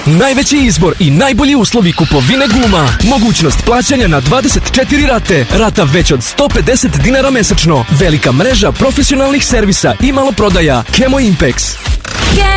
Najveći izbor i najbolji uslovi kupovine guma. Mogućnost plaćanja na 24 rate. Rata već od 150 dinara mesečno. Velika mreža profesionalnih servisa i maloprodaja. Chemo Impex.